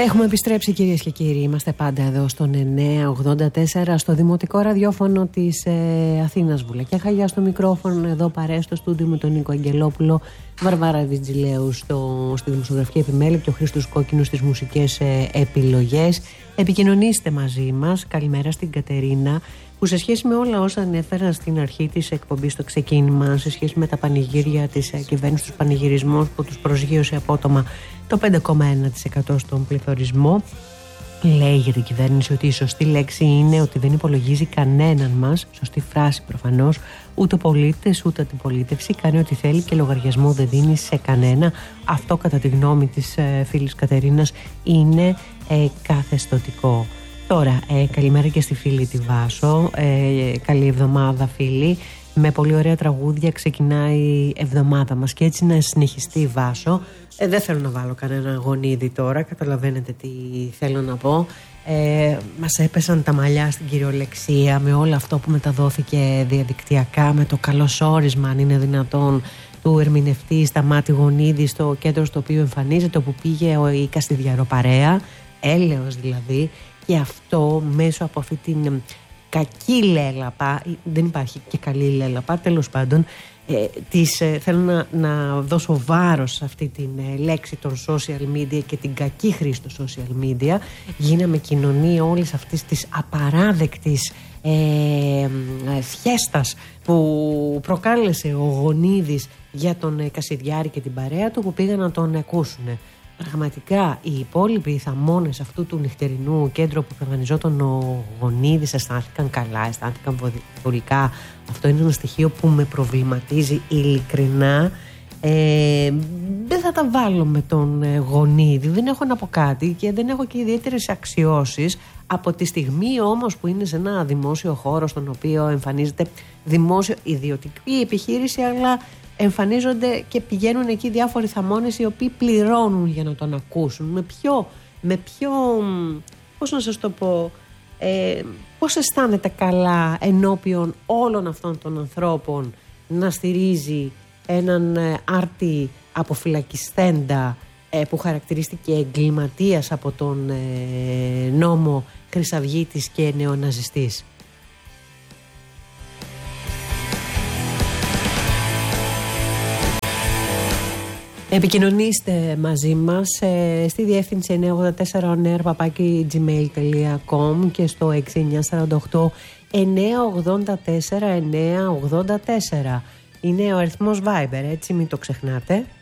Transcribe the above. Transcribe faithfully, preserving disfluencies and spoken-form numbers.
Έχουμε επιστρέψει, κυρίες και κύριοι. Είμαστε πάντα εδώ στον εννιακόσια ογδόντα τέσσερα, στο δημοτικό ραδιόφωνο της ε, Αθήνας. Βουλακιά Χαγιά στο μικρόφωνο, εδώ παρέα στο στούντιο με τον Νίκο Αγγελόπουλο, Βαρβάρα Βιτζιλέου στο, στη δημοσιογραφική επιμέλεια και ο Χρήστος Κόκκινος στις μουσικές ε, επιλογές. Επικοινωνήστε μαζί μας. Καλημέρα στην Κατερίνα, που σε σχέση με όλα όσα ανέφερα στην αρχή της εκπομπής στο ξεκίνημα, σε σχέση με τα πανηγύρια της ε, κυβέρνησης, τους πανηγυρισμούς που τους προσγείωσε απότομα το πέντε κόμμα ένα τοις εκατό στον πληθωρισμό, λέει για την κυβέρνηση ότι η σωστή λέξη είναι ότι δεν υπολογίζει κανέναν μας, σωστή φράση προφανώς, ούτε πολίτες ούτε αντιπολίτευση, κάνει ό,τι θέλει και λογαριασμό δεν δίνει σε κανένα. Αυτό κατά τη γνώμη της ε, φίλης Κατερίνας είναι ε, καθεστωτικό. Τώρα, ε, καλημέρα και στη φίλη τη Βάσο, ε, καλή εβδομάδα φίλη. Με πολύ ωραία τραγούδια ξεκινάει η εβδομάδα μας και έτσι να συνεχιστεί η Βάσο. Ε, δεν θέλω να βάλω κανένα γονίδι τώρα, καταλαβαίνετε τι θέλω να πω. Ε, μας έπεσαν τα μαλλιά στην κυριολεξία με όλο αυτό που μεταδόθηκε διαδικτυακά, με το καλωσόρισμα, αν είναι δυνατόν, του ερμηνευτή Σταμάτη Γονίδη στο κέντρο στο οποίο εμφανίζεται, όπου πήγε ο, η Καστιδιαροπαρέα, έλεος δηλαδή, και αυτό μέσω από αυτή την κακή λέλαπα, δεν υπάρχει και καλή λέλαπα, τέλος πάντων, ε, της, ε, θέλω να, να δώσω βάρος σε αυτή τη ε, λέξη των social media και την κακή χρήση των social media. Γίναμε κοινωνία όλης αυτής της απαράδεκτης ε, ε, φιέστας που προκάλεσε ο Γονίδης για τον ε, Κασιδιάρη και την παρέα του, που πήγαν να τον ακούσουν. Πραγματικά οι υπόλοιποι θαμώνες αυτού του νυχτερινού κέντρου που οργανιζόταν ο Γονίδης αισθάνθηκαν καλά, αισθάνθηκαν βολικά. Αυτό είναι ένα στοιχείο που με προβληματίζει ειλικρινά. Ε, δεν θα τα βάλω με τον Γονίδη, δεν έχω να πω κάτι και δεν έχω και ιδιαίτερες αξιώσεις. Από τη στιγμή όμως που είναι σε ένα δημόσιο χώρο στον οποίο εμφανίζεται δημόσιο ιδιωτική επιχείρηση, αλλά εμφανίζονται και πηγαίνουν εκεί διάφοροι θαμώνες οι οποίοι πληρώνουν για να τον ακούσουν. Με ποιο, με ποιο πώς να σας το πω, ε, πώς αισθάνεται καλά ενώπιον όλων αυτών των ανθρώπων να στηρίζει έναν ε, άρτη αποφυλακιστέντα ε, που χαρακτηρίστηκε εγκληματίας από τον ε, νόμο χρυσαυγίτης και νεοναζιστής. Επικοινωνήστε μαζί μας ε, στη διεύθυνση εννιακόσια ογδόντα τέσσερα ονέρ παπάκι τζι μέιλ τελεία κομ και στο έξι εννιά τέσσερα οκτώ εννιακόσια ογδόντα τέσσερα εννιακόσια ογδόντα τέσσερα. Είναι ο αριθμός Viber, έτσι μην το ξεχνάτε.